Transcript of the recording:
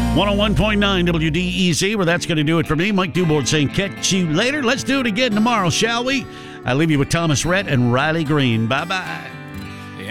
101.9 WDEZ, where that's going to do it for me. Mike Duboard saying catch you later. Let's do it again tomorrow, shall we? I leave you with Thomas Rhett and Riley Green. Bye-bye.